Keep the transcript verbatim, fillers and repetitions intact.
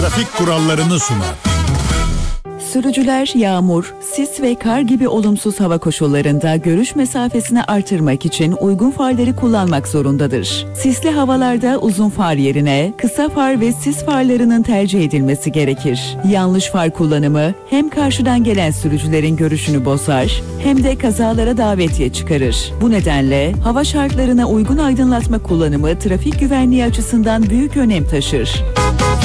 Trafik kurallarını sunar. Sürücüler yağmur, sis ve kar gibi olumsuz hava koşullarında görüş mesafesini artırmak için uygun farları kullanmak zorundadır. Sisli havalarda uzun far yerine kısa far ve sis farlarının tercih edilmesi gerekir. Yanlış far kullanımı hem karşıdan gelen sürücülerin görüşünü bozar hem de kazalara davetiye çıkarır. Bu nedenle hava şartlarına uygun aydınlatma kullanımı trafik güvenliği açısından büyük önem taşır.